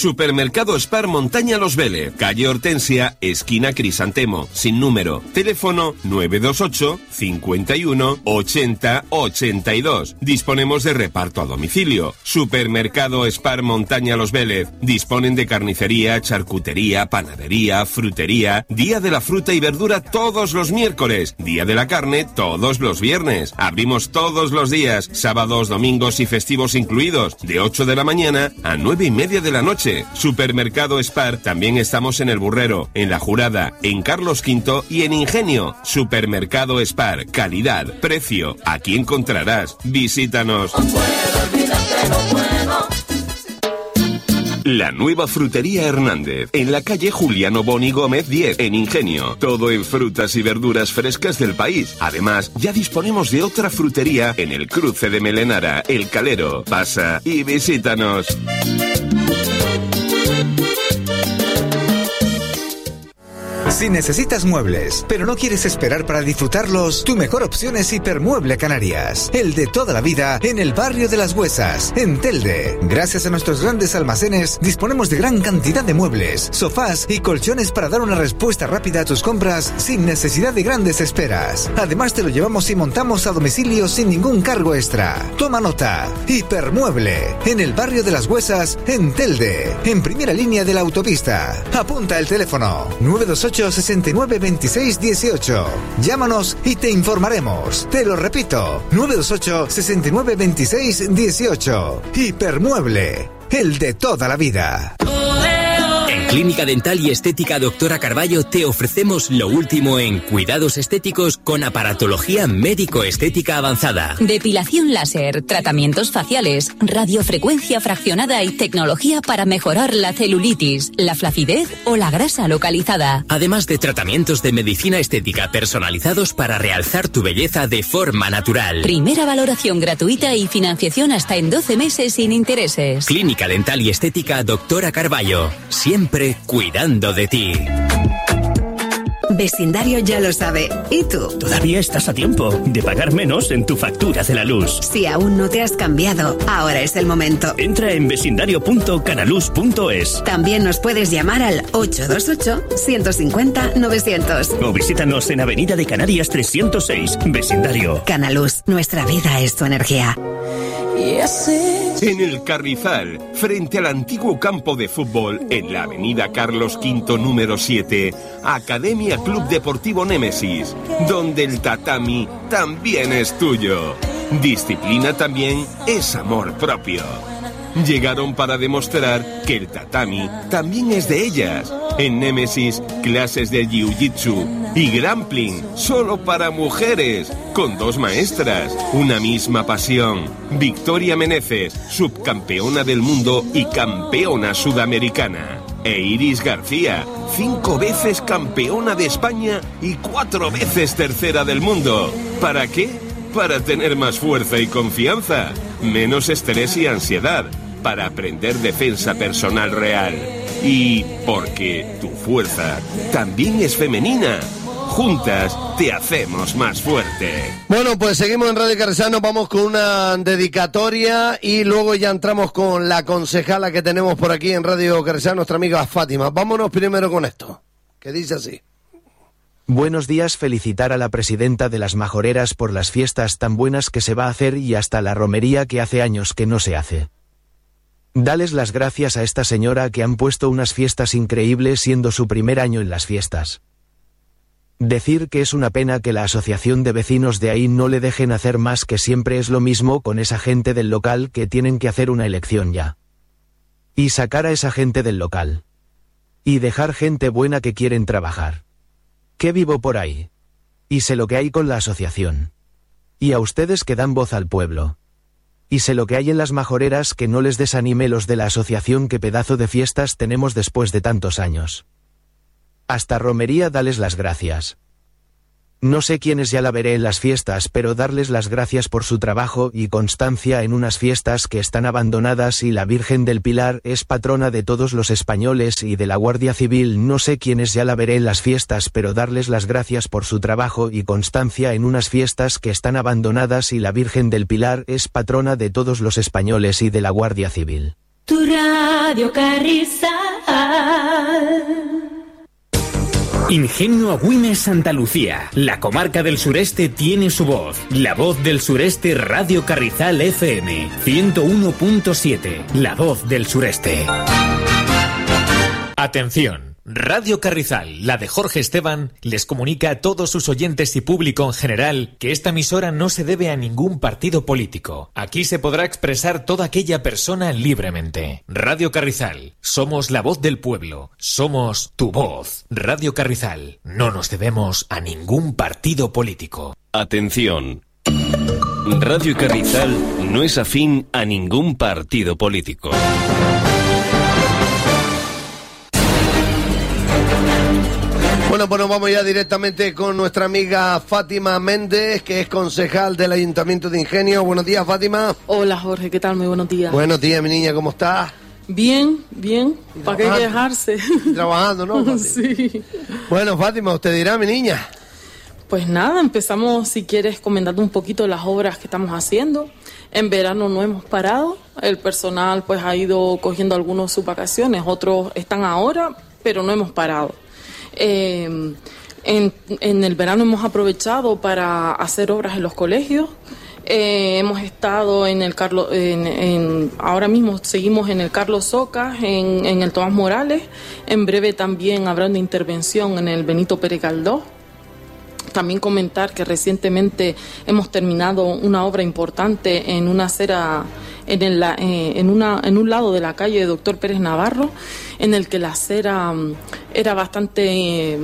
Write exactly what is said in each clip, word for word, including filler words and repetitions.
Supermercado Spar Montaña Los Vélez, calle Hortensia, esquina Crisantemo, sin número. Teléfono nueve dos ocho, cincuenta y uno, ochenta, ochenta y dos. Disponemos de reparto a domicilio. Supermercado Spar Montaña Los Vélez. Disponen de carnicería, charcutería, panadería, frutería. Día de la fruta y verdura todos los miércoles. Día de la carne todos los viernes. Abrimos todos los días, sábados, domingos y festivos incluidos, de ocho de la mañana a nueve y media de la noche. Supermercado Spar, también estamos en El Burrero, en La Jurada, en Carlos quinto y en Ingenio. Supermercado Spar, calidad, precio, aquí encontrarás. Visítanos. La nueva frutería Hernández, en la calle Juliano Boni Gómez diez, en Ingenio. Todo en frutas y verduras frescas del país. Además, ya disponemos de otra frutería en el cruce de Melenara, El Calero. Pasa y visítanos. Si necesitas muebles, pero no quieres esperar para disfrutarlos, tu mejor opción es Hipermueble Canarias, el de toda la vida en el barrio de Las Huesas, en Telde. Gracias a nuestros grandes almacenes, disponemos de gran cantidad de muebles, sofás y colchones para dar una respuesta rápida a tus compras sin necesidad de grandes esperas. Además, te lo llevamos y montamos a domicilio sin ningún cargo extra. Toma nota. Hipermueble, en el barrio de Las Huesas, en Telde, en primera línea de la autopista. Apunta el teléfono nueve dos ocho, sesenta y nueve, veintiséis, dieciocho. Llámanos y te informaremos. Te lo repito, nueve dos ocho, sesenta y nueve, veintiséis, dieciocho. Hipermueble, el de toda la vida. En Clínica Dental y Estética Doctora Carballo te ofrecemos lo último en cuidados estéticos con aparatología médico-estética avanzada. Depilación láser, tratamientos faciales, radiofrecuencia fraccionada y tecnología para mejorar la celulitis, la flacidez o la grasa localizada. Además de tratamientos de medicina estética personalizados para realzar tu belleza de forma natural. Primera valoración gratuita y financiación hasta en doce meses sin intereses. Clínica Dental y Estética Doctora Carballo. Siempre cuidando de ti. Vecindario ya lo sabe. ¿Y tú? Todavía estás a tiempo de pagar menos en tu factura de la luz. Si aún no te has cambiado, ahora es el momento. Entra en vecindario punto canaluz punto es. También nos puedes llamar al ocho dos ocho, ciento cincuenta, novecientos. O visítanos en Avenida de Canarias trescientos seis, Vecindario. Canaluz, nuestra vida es tu energía. En el Carrizal, frente al antiguo campo de fútbol, en la avenida Carlos quinto número siete, Academia Club Deportivo Némesis, donde el tatami también es tuyo. Disciplina también es amor propio. Llegaron para demostrar que el tatami también es de ellas. En Némesis, clases de jiu-jitsu y grappling, solo para mujeres, con dos maestras, una misma pasión. Victoria Meneses, subcampeona del mundo y campeona sudamericana. E Iris García, cinco veces campeona de España y cuatro veces tercera del mundo. ¿Para qué? Para tener más fuerza y confianza, menos estrés y ansiedad, para aprender defensa personal real. Y porque tu fuerza también es femenina. Juntas te hacemos más fuerte. Bueno, pues seguimos en Radio Carrizal, vamos con una dedicatoria y luego ya entramos con la concejala que tenemos por aquí en Radio Carrizal, nuestra amiga Fátima. Vámonos primero con esto, que dice así. Buenos días, felicitar a la presidenta de las majoreras por las fiestas tan buenas que se va a hacer y hasta la romería que hace años que no se hace. Dales las gracias a esta señora que han puesto unas fiestas increíbles siendo su primer año en las fiestas. Decir que es una pena que la asociación de vecinos de ahí no le dejen hacer más, que siempre es lo mismo con esa gente del local, que tienen que hacer una elección ya. Y sacar a esa gente del local. Y dejar gente buena que quieren trabajar. Que vivo por ahí. Y sé lo que hay con la asociación. Y a ustedes que dan voz al pueblo. Y sé lo que hay en las majoreras, que no les desanime los de la asociación, que pedazo de fiestas tenemos después de tantos años. Hasta romería, dales las gracias. No sé quiénes ya la veré en las fiestas, pero darles las gracias por su trabajo y constancia en unas fiestas que están abandonadas, y la Virgen del Pilar es patrona de todos los españoles y de la Guardia Civil. No sé quiénes ya la veré en las fiestas, pero darles las gracias por su trabajo y constancia en unas fiestas que están abandonadas, y la Virgen del Pilar es patrona de todos los españoles y de la Guardia Civil. Tu Radio Carrizal. Ingenio Agüimes Santa Lucía. La comarca del sureste tiene su voz. La voz del sureste Radio Carrizal F M ciento uno punto siete. La voz del sureste. Atención. Radio Carrizal, la de Jorge Esteban, les comunica a todos sus oyentes y público en general que esta emisora no se debe a ningún partido político. Aquí se podrá expresar toda aquella persona libremente. Radio Carrizal, somos la voz del pueblo, somos tu voz. Radio Carrizal, no nos debemos a ningún partido político. Atención. Radio Carrizal no es afín a ningún partido político. Bueno, pues nos vamos ya directamente con nuestra amiga Fátima Méndez, que es concejal del Ayuntamiento de Ingenio. Buenos días, Fátima. Hola, Jorge, ¿qué tal? Muy buenos días. Buenos días, mi niña, ¿cómo estás? Bien, bien. ¿Para qué quejarse? Trabajando, ¿no, Fátima? Sí. Bueno, Fátima, usted dirá, mi niña. Pues nada, empezamos, si quieres, comentando un poquito las obras que estamos haciendo. En verano no hemos parado. El personal pues ha ido cogiendo algunos sus vacaciones, otros están ahora, pero no hemos parado. Eh, en, en el verano hemos aprovechado para hacer obras en los colegios. Eh, hemos estado en el Carlos, en, en, ahora mismo seguimos en el Carlos Socas, en, en el Tomás Morales. En breve también habrá una intervención en el Benito Pérez Galdós. También comentar que recientemente hemos terminado una obra importante en una acera, en, el, eh, en, una, en un lado de la calle Doctor Pérez Navarro, en el que la acera era bastante eh,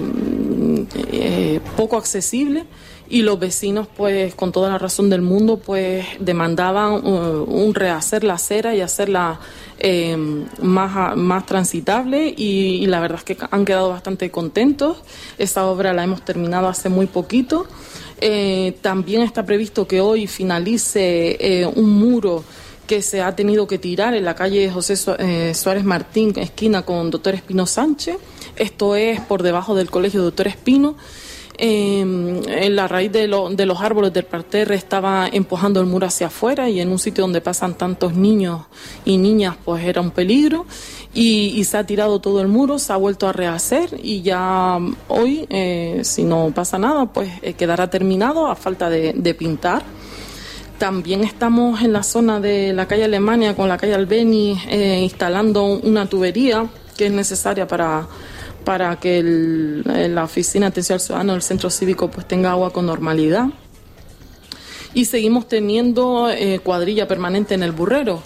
eh, poco accesible y los vecinos, pues con toda la razón del mundo, pues demandaban uh, un rehacer la acera y hacerla eh, más, más transitable y, y la verdad es que han quedado bastante contentos. Esa obra la hemos terminado hace muy poquito. Eh, también está previsto que hoy finalice eh, un muro que se ha tenido que tirar en la calle José Suárez Martín, esquina con Doctor Espino Sánchez. Esto es por debajo del Colegio Doctor Espino. Eh, en la raíz de, lo, de los árboles del parterre estaba empujando el muro hacia afuera y en un sitio donde pasan tantos niños y niñas pues era un peligro y, y se ha tirado todo el muro, se ha vuelto a rehacer y ya hoy, eh, si no pasa nada, pues eh, quedará terminado a falta de, de pintar. También estamos en la zona de la calle Alemania con la calle Albeni eh, instalando una tubería que es necesaria para... para que el, la Oficina de Atención al Ciudadano del Centro Cívico pues tenga agua con normalidad. Y seguimos teniendo eh, cuadrilla permanente en el Burrero.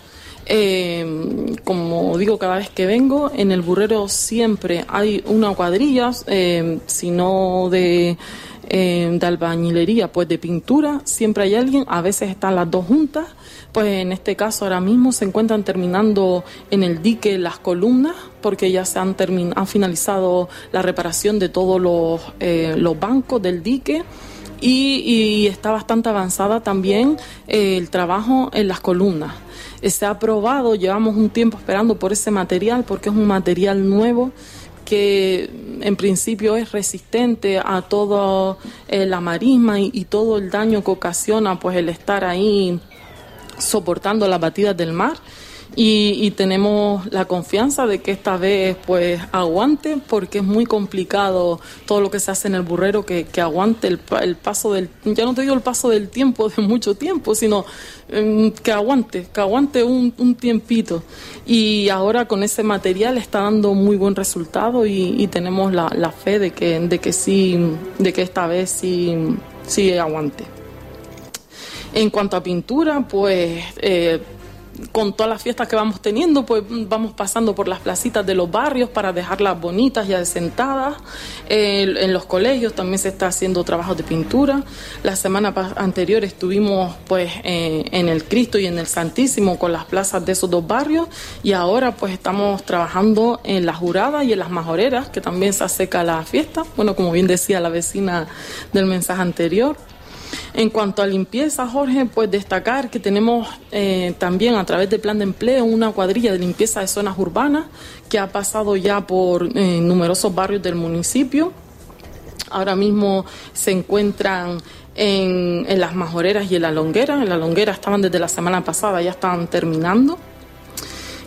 Eh, como digo cada vez que vengo, en el Burrero siempre hay una cuadrilla, eh, si no de, eh, de albañilería, pues de pintura, siempre hay alguien, a veces están las dos juntas. Pues en este caso ahora mismo se encuentran terminando en el dique las columnas porque ya se han, termin- han finalizado la reparación de todos los, eh, los bancos del dique y, y está bastante avanzada también eh, el trabajo en las columnas. Eh, se ha aprobado, llevamos un tiempo esperando por ese material porque es un material nuevo que en principio es resistente a toda eh, la marisma y, y todo el daño que ocasiona pues el estar ahí soportando las batidas del mar y, y tenemos la confianza de que esta vez pues aguante porque es muy complicado todo lo que se hace en el Burrero que, que aguante el, el paso del, ya no te digo el paso del tiempo de mucho tiempo, sino eh, que aguante, que aguante un, un tiempito y ahora con ese material está dando muy buen resultado y, y tenemos la, la fe de que, de que sí, de que esta vez sí, sí aguante. En cuanto a pintura, pues eh, con todas las fiestas que vamos teniendo, pues vamos pasando por las placitas de los barrios para dejarlas bonitas y asentadas. Eh, en los colegios también se está haciendo trabajos de pintura. La semana anterior estuvimos pues eh, en el Cristo y en el Santísimo con las plazas de esos dos barrios y ahora pues estamos trabajando en las Juradas y en las Majoreras, que también se acerca la fiesta. Bueno, como bien decía la vecina del mensaje anterior. En cuanto a limpieza, Jorge, pues destacar que tenemos eh, también a través del plan de empleo una cuadrilla de limpieza de zonas urbanas que ha pasado ya por eh, numerosos barrios del municipio. Ahora mismo se encuentran en, en las Majoreras y en la Longuera. En la Longuera estaban desde la semana pasada, ya estaban terminando.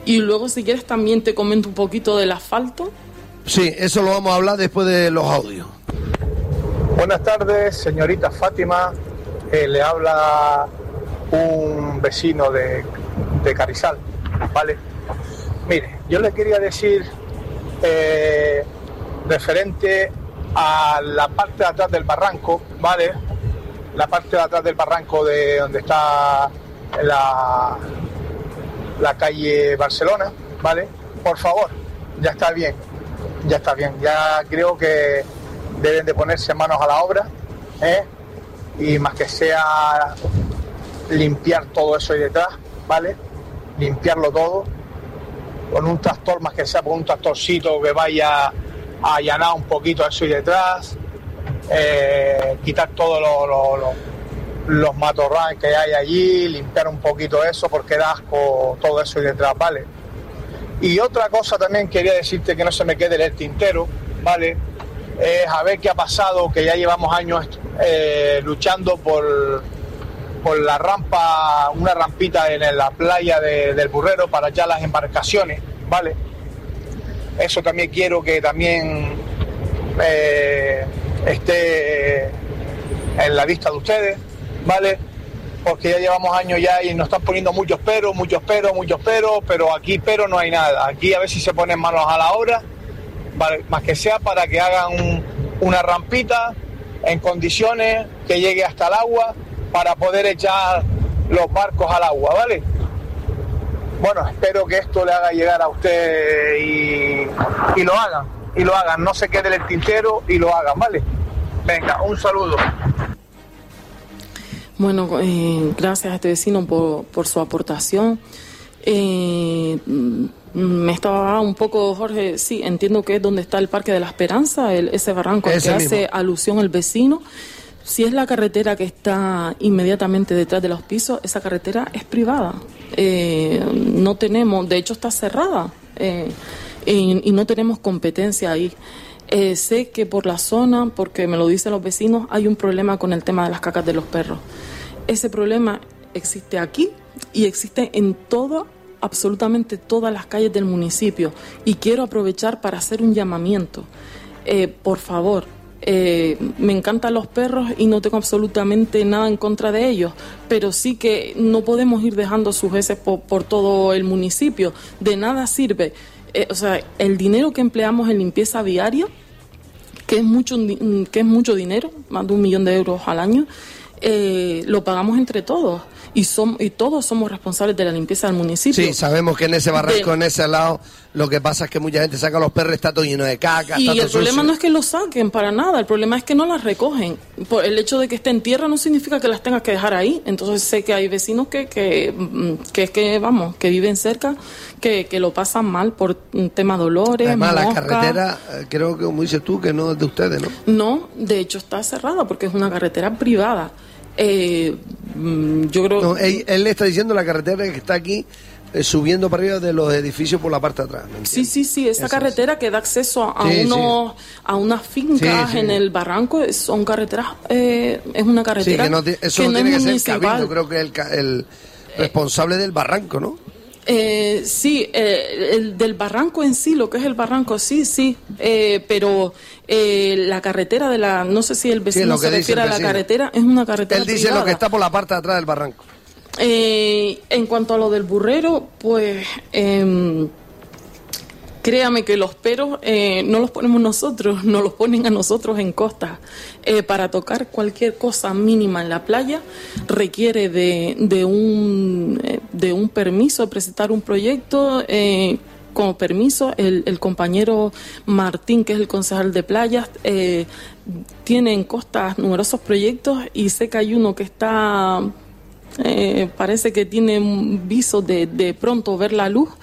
Y luego, si quieres, también te comento un poquito del asfalto. Sí, eso lo vamos a hablar después de los audios. Buenas tardes, señorita Fátima. Eh, le habla un vecino de, de Carrizal, ¿vale? Mire, yo le quería decir, eh, referente a la parte de atrás del barranco, ¿vale? La parte de atrás del barranco de donde está la, la calle Barcelona, ¿vale? Por favor, ya está bien, ya está bien. Ya creo que deben de ponerse manos a la obra, ¿eh? Y más que sea limpiar todo eso ahí detrás, ¿vale? Limpiarlo todo con un tractor, más que sea con un tractorcito que vaya a allanar un poquito eso ahí detrás, eh, quitar todos lo, lo, lo, los matorrales que hay allí, limpiar un poquito eso porque da asco todo eso ahí detrás, ¿vale? Y otra cosa también quería decirte que no se me quede en el tintero, ¿vale? Es a ver qué ha pasado, que ya llevamos años eh, luchando por, por la rampa, una rampita en la playa de, del Burrero para ya las embarcaciones, ¿vale? Eso también quiero que también eh, esté en la vista de ustedes, ¿vale? Porque ya llevamos años ya y nos están poniendo muchos peros, muchos peros, muchos peros, pero aquí pero no hay nada. Aquí a ver si se ponen manos a la obra, ¿vale? Más que sea para que hagan un, una rampita en condiciones que llegue hasta el agua para poder echar los barcos al agua, ¿vale? Bueno, espero que esto le haga llegar a usted y, y lo hagan, y lo hagan, no se quede en el tintero y lo hagan, ¿vale? Venga, un saludo. Bueno, eh, gracias a este vecino por, por su aportación. Eh, me estaba un poco, Jorge, sí, entiendo que es donde está el Parque de la Esperanza, el, ese barranco al que hace alusión el vecino. Si es la carretera que está inmediatamente detrás de los pisos, esa carretera es privada. Eh, no tenemos, de hecho está cerrada eh, y, y no tenemos competencia ahí. Eh, sé que por la zona, porque me lo dicen los vecinos, hay un problema con el tema de las cacas de los perros. Ese problema existe aquí y existe en todo, absolutamente todas las calles del municipio. Y quiero aprovechar para hacer un llamamiento. Eh, por favor, eh, me encantan los perros y no tengo absolutamente nada en contra de ellos, pero sí que no podemos ir dejando sus heces por, por todo el municipio. De nada sirve. Eh, o sea, el dinero que empleamos en limpieza viaria, que es mucho, que es mucho dinero, más de un millón de euros al año, eh, lo pagamos entre todos y, som, y todos somos responsables de la limpieza del municipio. Sí, sabemos que en ese barranco, de, en ese lado, lo que pasa es que mucha gente saca los perros, está todo lleno de caca. Y está todo el problema sucio. no es que los saquen para nada, el problema es que no las recogen. Por el hecho de que esté en tierra no significa que las tengas que dejar ahí. Entonces sé que hay vecinos que, que, que, que vamos, que viven cerca, que, que lo pasan mal por un tema de dolores, Además, mosca. la carretera, creo que como dices tú, que no es de ustedes, ¿no? No, de hecho está cerrada porque es una carretera privada. Eh, yo creo... No, él, él le está diciendo la carretera que está aquí eh, subiendo para arriba de los edificios por la parte de atrás. Sí, sí, sí, esa, esa carretera es. que da acceso a, sí, unos, sí. a unas fincas sí, sí. en el barranco, son carreteras, eh, es una carretera sí, que no te, eso que no no tiene es que municipal. ser Cabildo, creo que es el, el responsable eh, del barranco, ¿no? Eh, sí, eh, el del barranco en sí, lo que es el barranco, sí, sí, eh, pero eh, la carretera de la, no sé si el vecino sí, se refiere a la carretera, es una carretera Él dice privada. Lo que está por la parte de atrás del barranco. Eh, en cuanto a lo del burrero, pues eh, créame que los peros eh, no los ponemos nosotros, nos los ponen a nosotros en costa. Eh, para tocar cualquier cosa mínima en la playa requiere de, de, un, de un permiso, de presentar un proyecto. Eh, como permiso, el, el compañero Martín, que es el concejal de playas, eh, tiene en costas numerosos proyectos y sé que hay uno que está, eh, parece que tiene un viso de, de pronto ver la luz.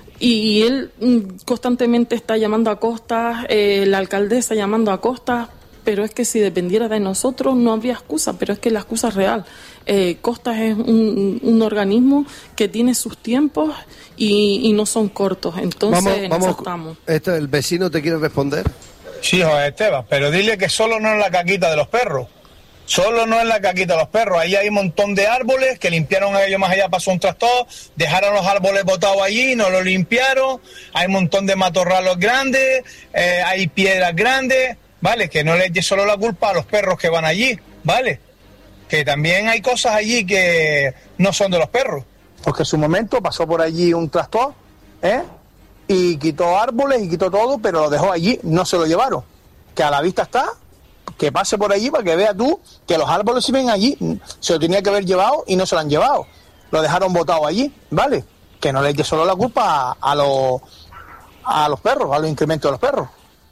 Y él constantemente está llamando a costas, eh, la alcaldesa llamando a costas, pero es que si dependiera de nosotros no habría excusa, pero es que la excusa es real. Eh, Costas es un, un organismo que tiene sus tiempos y, y no son cortos, entonces vamos, vamos, estamos. Esto, ¿el vecino te quiere responder? Sí, José Esteban, pero dile que solo no es la caquita de los perros, Solo no en la caquita de los perros, ahí hay un montón de árboles que limpiaron a ellos más allá, pasó un tractor, dejaron los árboles botados allí, no los limpiaron, hay un montón de matorralos grandes, eh, hay piedras grandes, ¿vale? Que no le eche solo la culpa a los perros que van allí, ¿vale? Que también hay cosas allí que no son de los perros. Porque en su momento pasó por allí un tractor, ¿eh? Y quitó árboles y quitó todo, pero lo dejó allí, no se lo llevaron. Que a la vista está, que pase por allí para que veas tú que los árboles se ven allí, se lo tenía que haber llevado y no se lo han llevado. Lo dejaron botado allí, ¿vale? Que no le eche solo la culpa a, a, los, a los perros, a los incrementos de los perros.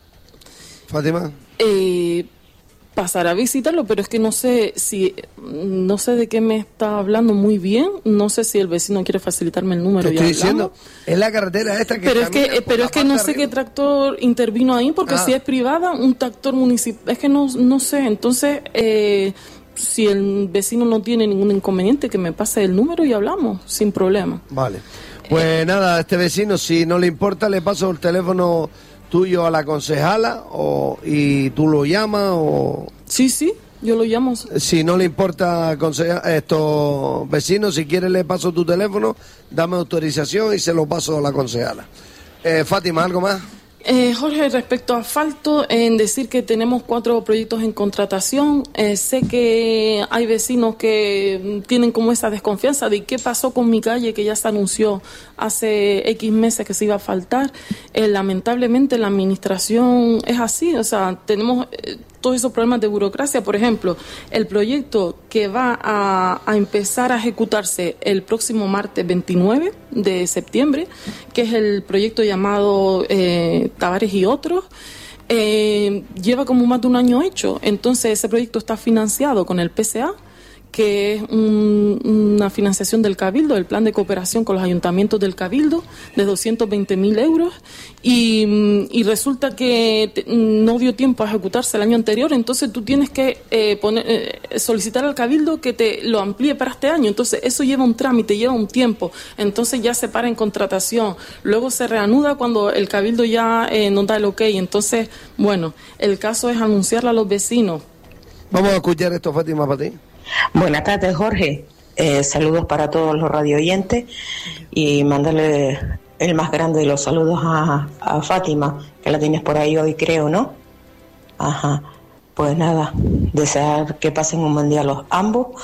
Fátima. Eh... pasar a visitarlo, pero es que no sé si, no sé de qué me está hablando muy bien, no sé si el vecino quiere facilitarme el número. Te estoy diciendo, es la carretera esta que pero es que, pero es que no sé qué tractor intervino ahí, porque ah. si es privada, un tractor municipal, es que no, no sé, entonces, eh, si el vecino no tiene ningún inconveniente, que me pase el número y hablamos, sin problema. Vale, pues eh, nada, a este vecino, si no le importa, le paso el teléfono tuyo a la concejala o y tú lo llamas o sí sí yo lo llamo. Si no le importa conseja, estos vecinos, si quieres le paso tu teléfono, dame autorización y se lo paso a la concejala. eh, Fátima, ¿algo más? Eh, Jorge, respecto a asfalto, en decir que tenemos cuatro proyectos en contratación, eh, sé que hay vecinos que tienen como esa desconfianza de qué pasó con mi calle, que ya se anunció hace X meses que se iba a faltar. Eh, lamentablemente la administración es así, o sea, tenemos eh, todos esos problemas de burocracia. Por ejemplo, el proyecto que va a, a empezar a ejecutarse el próximo martes veintinueve de septiembre, que es el proyecto llamado eh, Tavares y otros, eh, lleva como más de un año hecho. Entonces ese proyecto está financiado con el P C A, que es un, una financiación del Cabildo, el plan de cooperación con los ayuntamientos del Cabildo, de doscientos veinte mil euros, y, y resulta que te, no dio tiempo a ejecutarse el año anterior, entonces tú tienes que eh, poner, eh, solicitar al Cabildo que te lo amplíe para este año, entonces eso lleva un trámite, lleva un tiempo, entonces ya se para en contratación, luego se reanuda cuando el Cabildo ya eh, nos da el ok, entonces, bueno, el caso es anunciarle a los vecinos. Vamos a escuchar esto, Fátima, para ti. Buenas tardes, Jorge. Eh, saludos para todos los radio oyentes y mandarle el más grande de los saludos a, a Fátima, que la tienes por ahí hoy, creo, ¿no? Ajá. Pues nada, desear que pasen un buen día los ambos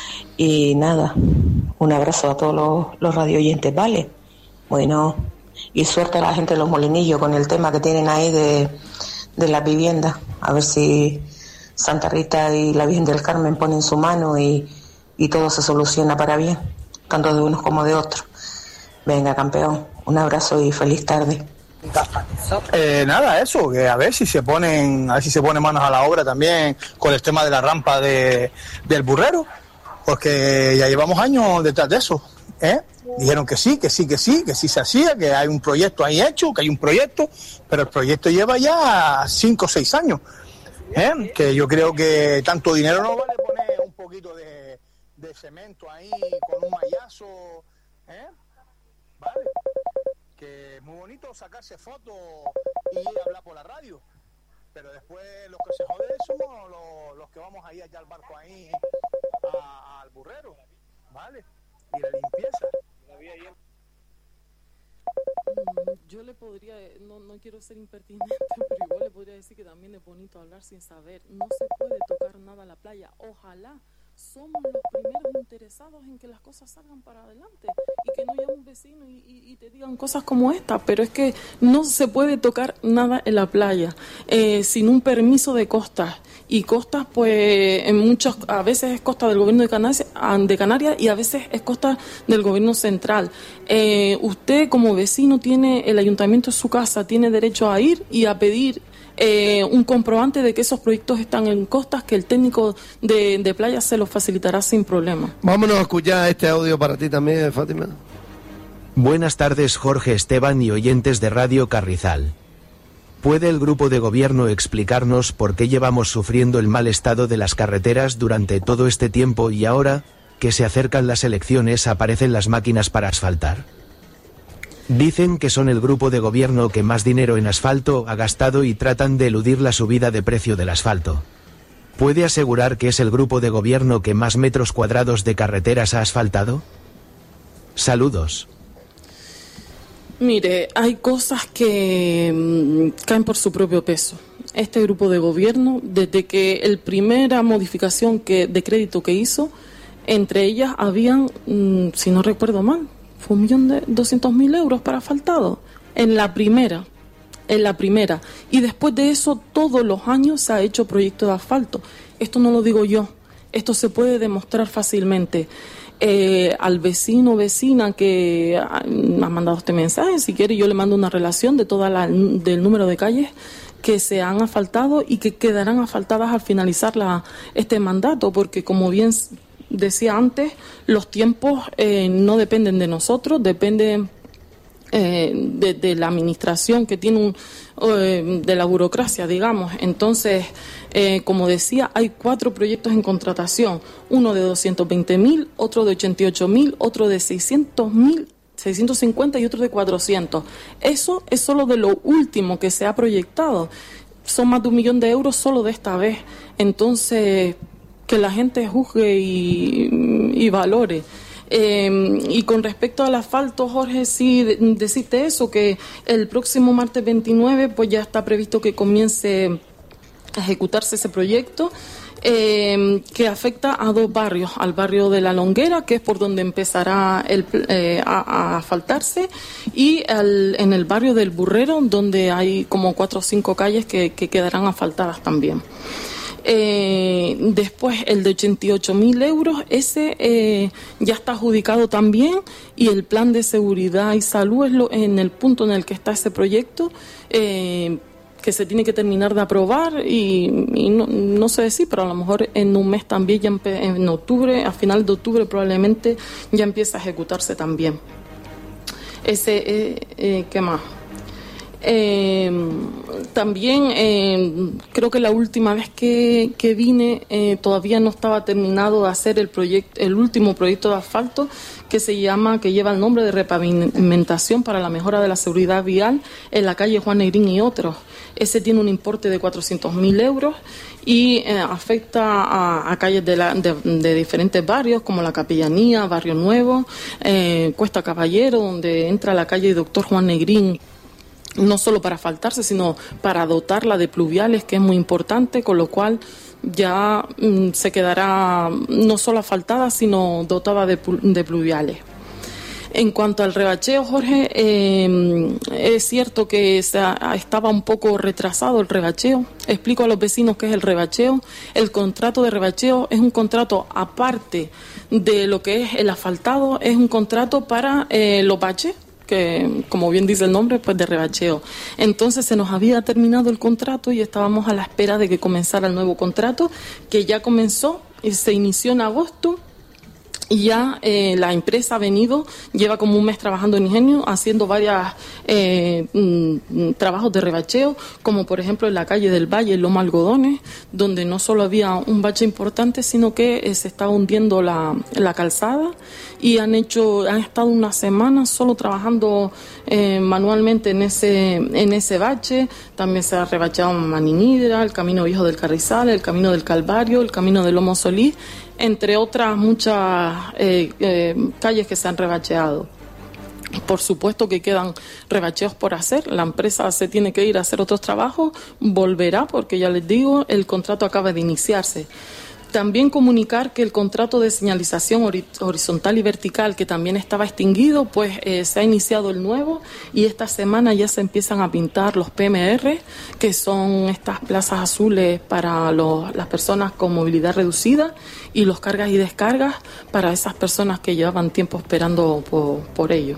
y nada, un abrazo a todos los, los radio oyentes, ¿vale? Bueno, y suerte a la gente de Los Molinillos con el tema que tienen ahí de, de las viviendas, a ver si Santa Rita y la Virgen del Carmen ponen su mano y, y todo se soluciona para bien, tanto de unos como de otros. Venga, campeón, un abrazo y feliz tarde. Eh, nada, eso, que a ver si se ponen, a ver si se ponen manos a la obra también con el tema de la rampa de, del burrero, porque ya llevamos años detrás de eso, ¿eh? Dijeron que sí, que sí, que sí, que sí se hacía, que hay un proyecto ahí hecho, que hay un proyecto, pero el proyecto lleva ya cinco o seis años. ¿Eh? Que yo creo que tanto dinero no vale poner un poquito de, de cemento ahí con un mallazo, ¿eh? Vale, que es muy bonito sacarse fotos y ir a hablar por la radio, pero después los que se joden somos los, los que vamos ahí allá al barco ahí a, al burrero, ¿vale? Y la limpieza. Yo le podría, no, no quiero ser impertinente, pero igual le podría decir que también es bonito hablar sin saber. No se puede tocar nada a la playa. Ojalá somos los primeros interesados en que las cosas salgan para adelante y que no llame un vecino y, y, y te digan cosas como esta, pero es que no se puede tocar nada en la playa eh, sin un permiso de costas. Y costas, pues, en muchos, a veces es costa del gobierno de Canarias, de Canarias y a veces es costa del gobierno central. Eh, usted, como vecino, tiene, el ayuntamiento en su casa, tiene derecho a ir y a pedir eh, un comprobante de que esos proyectos están en costas, que el técnico de, de playa se los facilitará sin problema. Vámonos a escuchar este audio para ti también, Fátima. Buenas tardes, Jorge Esteban y oyentes de Radio Carrizal. ¿Puede el grupo de gobierno explicarnos por qué llevamos sufriendo el mal estado de las carreteras durante todo este tiempo y ahora, que se acercan las elecciones, aparecen las máquinas para asfaltar? Dicen que son el grupo de gobierno que más dinero en asfalto ha gastado y tratan de eludir la subida de precio del asfalto. ¿Puede asegurar que es el grupo de gobierno que más metros cuadrados de carreteras ha asfaltado? Saludos. Mire, hay cosas que mmm, caen por su propio peso. Este grupo de gobierno, desde que el primera modificación que, de crédito que hizo, entre ellas habían, mmm, si no recuerdo mal, fue un millón de doscientos mil euros para asfaltado. En la primera, en la primera. Y después de eso, todos los años se ha hecho proyecto de asfalto. Esto no lo digo yo, esto se puede demostrar fácilmente. Eh, al vecino o vecina que ha, ha mandado este mensaje, si quiere yo le mando una relación de toda la, del número de calles que se han asfaltado y que quedarán asfaltadas al finalizar la, este mandato, porque como bien decía antes, los tiempos eh, no dependen de nosotros, dependen eh, de, de la administración que tiene un, eh, de la burocracia, digamos. Entonces, eh, como decía, hay cuatro proyectos en contratación, uno de doscientos veinte mil, otro de ochenta y ocho mil, otro de seiscientos mil, seiscientos cincuenta y otro de cuatrocientos. Eso es solo de lo último que se ha proyectado. Son más de un millón de euros solo de esta vez. Entonces, que la gente juzgue y, y valore. Eh, y con respecto al asfalto, Jorge, sí, de, decirte eso, que el próximo martes veintinueve pues ya está previsto que comience a ejecutarse ese proyecto, eh, que afecta a dos barrios, al barrio de La Longuera, que es por donde empezará el, eh, a, a asfaltarse, y al, en el barrio del Burrero, donde hay como cuatro o cinco calles que, que quedarán asfaltadas también. Eh, después el de ochenta y ocho mil euros, ese eh, ya está adjudicado también, y el plan de seguridad y salud es lo, en el punto en el que está ese proyecto, eh, que se tiene que terminar de aprobar y, y no, no sé decir, pero a lo mejor en un mes también, ya empe- en octubre, a final de octubre probablemente ya empieza a ejecutarse también. Ese, eh, eh, ¿qué más? Eh, también eh, creo que la última vez que, que vine eh, todavía no estaba terminado de hacer el proyecto, el último proyecto de asfalto que se llama, que lleva el nombre de repavimentación para la mejora de la seguridad vial en la calle Juan Negrín y otros. Ese tiene un importe de cuatrocientos mil euros y eh, afecta a, a calles de, la, de, de diferentes barrios como la Capellanía, Barrio Nuevo, eh, Cuesta Caballero, donde entra la calle Doctor Juan Negrín, no solo para asfaltarse, sino para dotarla de pluviales, que es muy importante, con lo cual ya mm, se quedará no solo asfaltada, sino dotada de, de pluviales. En cuanto al rebacheo, Jorge, eh, es cierto que se ha, estaba un poco retrasado el rebacheo. Explico a los vecinos qué es el rebacheo. El contrato de rebacheo es un contrato aparte de lo que es el asfaltado, es un contrato para eh, los baches, que como bien dice el nombre, pues de rebacheo. Entonces se nos había terminado el contrato y estábamos a la espera de que comenzara el nuevo contrato, que ya comenzó y se inició en agosto. Y ya eh, la empresa ha venido, lleva como un mes trabajando en Ingenio, haciendo varios eh, mm, trabajos de rebacheo, como por ejemplo en la calle del Valle, en Loma Algodones, donde no solo había un bache importante, sino que eh, se estaba hundiendo la, la calzada, y han hecho, han estado una semana solo trabajando eh, manualmente en ese, en ese bache. También se ha rebacheado Maninidra, el Camino Viejo del Carrizal, el Camino del Calvario, el Camino del Lomo Solís, entre otras muchas eh, eh, calles que se han rebacheado. Por supuesto que quedan rebacheos por hacer, la empresa se tiene que ir a hacer otros trabajos, volverá, porque ya les digo, el contrato acaba de iniciarse. También comunicar que el contrato de señalización horizontal y vertical, que también estaba extinguido, pues eh, se ha iniciado el nuevo, y esta semana ya se empiezan a pintar los P M R, que son estas plazas azules para los, las personas con movilidad reducida, y los cargas y descargas para esas personas que llevaban tiempo esperando por, por ello.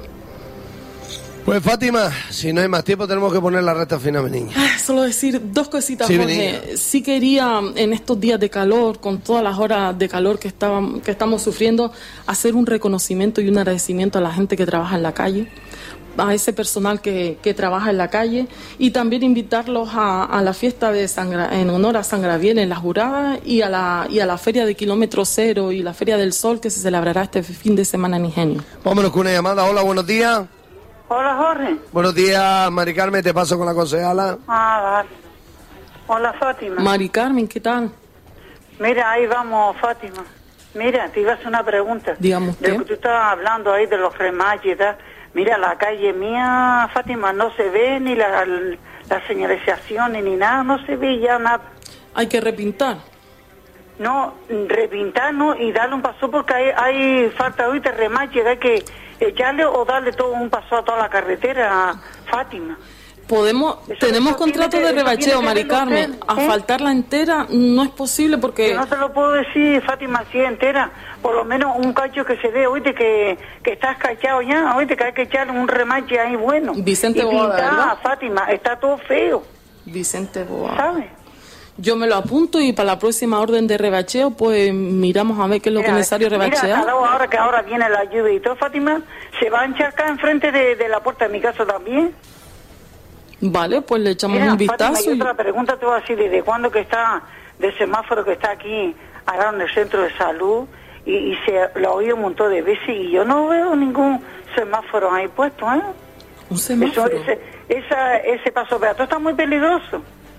Pues Fátima, si no hay más tiempo tenemos que poner la recta final, mi niña. Ah, solo decir dos cositas, sí, Jorge. Sí quería, en estos días de calor, con todas las horas de calor que, estaban, que estamos sufriendo, hacer un reconocimiento y un agradecimiento a la gente que trabaja en la calle, a ese personal que, que trabaja en la calle, y también invitarlos a, a la fiesta de San, en honor a San Gabriel en La Jurada, y a la, y a la feria de Kilómetro Cero y la Feria del Sol, que se celebrará este fin de semana en Ingenio. Vámonos con una llamada. Hola, buenos días. Hola, Jorge. Buenos días, Mari Carmen, te paso con la concejala. Ah, vale. Hola, Fátima. Mari Carmen, ¿qué tal? Mira, ahí vamos, Fátima. Mira, te iba a hacer una pregunta. Dígame usted. De lo que tú estabas hablando ahí de los remaches y tal. Mira, la calle mía, Fátima, no se ve ni la, la señalización ni nada, no se ve ya nada. Hay que repintar. No, repintar, no, y darle un paso porque hay, hay falta ahorita remache, hay que echarle o darle todo un paso a toda la carretera, Fátima. Podemos, Eso- tenemos eso contrato tiene de que- eso rebacheo, tiene que Mari verlo Carmen. usted, ¿eh? Asfaltarla entera no es posible porque... Yo no te lo puedo decir, Fátima, así entera. Por lo menos un cacho que se ve, oíste, que, que está escachado ya, oíste, que hay que echarle un remache ahí bueno. Vicente y Boada, pintar, ¿verdad? Fátima, está todo feo, Vicente Boa. ¿sabes? Yo me lo apunto y para la próxima orden de rebacheo, pues miramos a ver qué es lo que es necesario Mira, rebachear. hasta luego, ahora que ahora viene la lluvia y todo, Fátima, se va a encharcar enfrente de, de la puerta de mi casa también. Vale, pues le echamos Mira, un vistazo. Fátima, y y- otra pregunta te voy a decir, ¿desde cuándo que está del semáforo que está aquí, ahora en el centro de salud, y, y se lo oí un montón de veces y yo no veo ningún semáforo ahí puesto, ¿eh? Un semáforo. Eso, ese, esa, ese paso peatón está muy peligroso.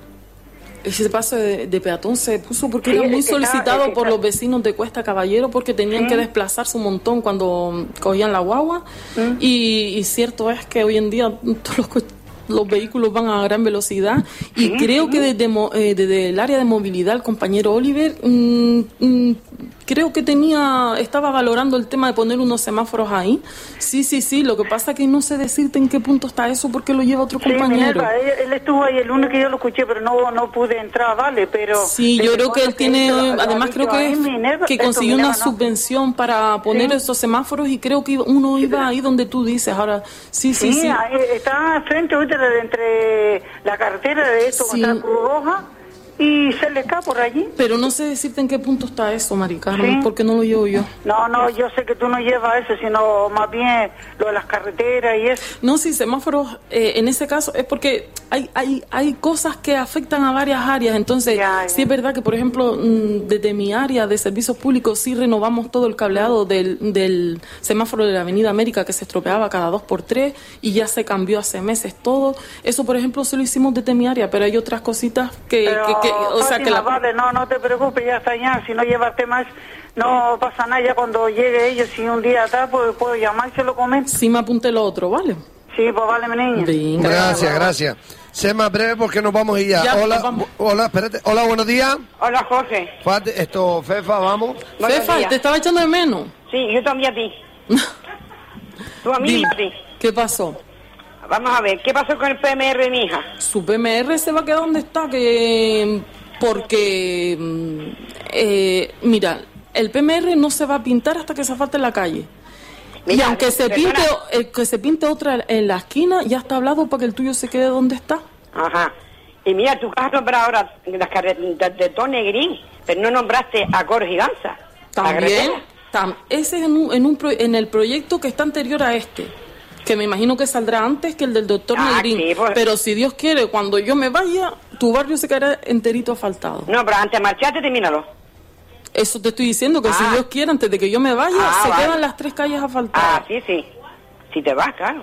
Ese paso de, de peatón se puso porque Sí, era el muy que está- solicitado el que por está- los vecinos de Cuesta Caballero porque tenían Sí. que desplazarse un montón cuando cogían la guagua. Mm. Y, y cierto es que hoy en día todos los, co- los vehículos van a gran velocidad. Y Sí, creo sí. que desde, mo- eh, desde el área de movilidad, el compañero Oliver, mm, mm, creo que tenía estaba valorando el tema de poner unos semáforos ahí. Sí, sí, sí. Lo que pasa es que no sé decirte en qué punto está eso porque lo lleva otro Sí, compañero. Minerva, él, él estuvo ahí el lunes que yo lo escuché, pero no no pude entrar, ¿vale? Pero Sí, yo desde creo que cuándo él tiene, eso lo- lo ha además dicho creo que ahí, es Minerva? que Esto, consiguió una Minerva, ¿no? subvención para poner Sí. esos semáforos y creo que iba- uno iba ahí donde tú dices. Ahora, sí, sí, Sí, sí. ahí está frente ahorita de- entre la carretera de esto, Sí. con la Cruz Roja, y se le cae por allí. Pero no sé decirte en qué punto está eso, Mari Carmen, Sí. porque no lo llevo yo. No, no, yo sé que tú no llevas eso, sino más bien lo de las carreteras y eso. No, sí, semáforos, eh, en ese caso es porque hay, hay, hay cosas que afectan a varias áreas. Entonces, Ya, ya. sí es verdad que, por ejemplo, mm, desde mi área de servicios públicos sí renovamos todo el cableado del, del semáforo de la Avenida América que se estropeaba cada dos por tres y ya se cambió hace meses todo. Eso, por ejemplo, sí lo hicimos desde mi área, pero hay otras cositas que, Pero, que, que- o sea, que Fátima, la... vale, no, no te preocupes, ya está ya, si no llevas temas, no pasa nada, ya cuando llegue ellos, si un día atrás, pues puedo llamar y se lo comento. Sí me apunté lo otro, ¿vale? Sí, pues vale, mi niña. Venga. Gracias, gracias. Sé más breve porque nos vamos a ir ya. Ya, hola, nos vamos. bu- hola, espérate. Hola, buenos días. Hola, Jorge. Fate- Esto, Fefa, vamos. Buenos Fefa, días. te estaba echando de menos. Sí, yo también a ti. Tú a mí y Dime, a ti. ¿qué pasó? Vamos a ver, ¿qué pasó con el P M R de mi hija? Su P M R se va a quedar donde está, que porque mm, eh, mira, el P M R no se va a pintar hasta que se asfalte la calle. y Mira, aunque se perdona. pinte el que se pinte otra en la esquina, ya está hablado para que el tuyo se quede donde está. Ajá. Y mira, tú has nombrado ahora las carreteras de Tony Green, pero no nombraste a Coro Giganza. También, tam- ese es en, un, en, un pro- en el proyecto que está anterior a este, que me imagino que saldrá antes que el del doctor Ah, Negrín. sí, pues. Pero si Dios quiere, cuando yo me vaya, tu barrio se quedará enterito asfaltado. No, pero antes de marcharte, termínalo. Eso te estoy diciendo, que si Ah. Dios quiere, antes de que yo me vaya, Ah, se vale. quedan las tres calles asfaltadas. Ah, sí, sí. Si te vas, claro.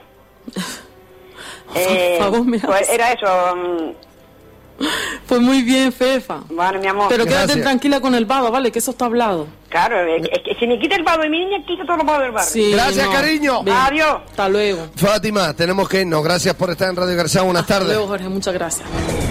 Por favor, me pues haces. era eso. mm, Pues muy bien, Fefa. Vale, mi amor. Pero quédate Gracias. tranquila con el vado, ¿vale? Que eso está hablado. Claro, es que, es que si me quita el vado de mi niña, quita todos los vados del barrio. Sí, Gracias, no. cariño. Ven. Adiós. Hasta luego. Fátima, tenemos que irnos. Gracias por estar en Radio García. Buenas Hasta tardes. luego, Jorge. Muchas gracias.